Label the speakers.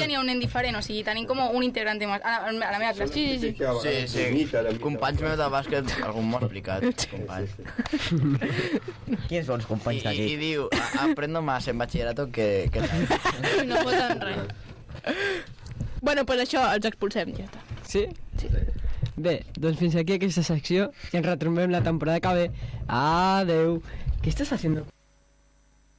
Speaker 1: tenia un nen diferent, o sigui, tenim com un integrante més a la meva classe.
Speaker 2: Sí. Companys meus de bàsquet, algú m'ho ha explicat, companys.
Speaker 3: Quins són els companys d'aquí?
Speaker 2: I diu, aprendo más en bachillerato que...
Speaker 1: No foten res. Bueno, pues això, els expulsem, ja està.
Speaker 4: Sí? Sí. Bé, doncs fins aquí aquesta secció i ens retrobem la temporada que ve. Adeu. ¿Qué estás haciendo?